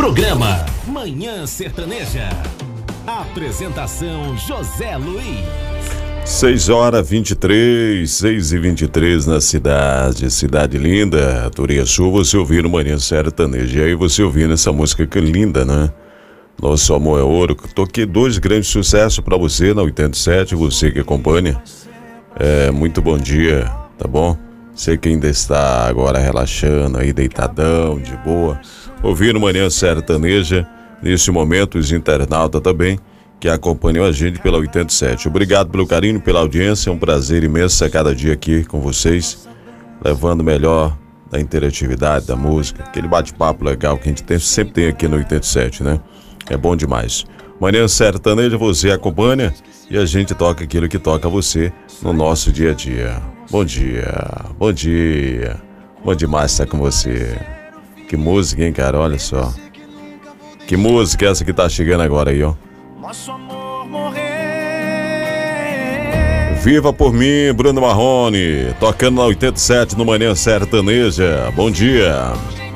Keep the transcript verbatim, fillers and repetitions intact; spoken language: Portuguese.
Programa Manhã Sertaneja. Apresentação José Luiz. seis horas vinte e três, seis e vinte e três na cidade, cidade linda. Turiaçu, você ouvindo Manhã Sertaneja. E aí você ouvindo essa música que linda, né? Nosso Amor é Ouro. Toquei dois grandes sucessos pra você na oitenta e sete, você que acompanha. É, muito bom dia, tá bom? Você que ainda está agora relaxando aí, deitadão, de boa, ouvindo Manhã Sertaneja. Nesse momento, os internautas também que acompanham a gente pela oitenta e sete. Obrigado pelo carinho, pela audiência. É um prazer imenso a cada dia aqui com vocês, levando o melhor da interatividade, da música, aquele bate-papo legal que a gente tem, sempre tem aqui no oitenta e sete, né? É bom demais. Manhã Sertaneja, você acompanha e a gente toca aquilo que toca você no nosso dia a dia. Bom dia, bom dia. Bom demais estar com você. Que música, hein, cara? Olha só. Que música é essa que tá chegando agora aí, ó? Nosso amor morreu. Viva por mim, Bruno Marrone, tocando na oitenta e sete no Manhã Sertaneja. Bom dia.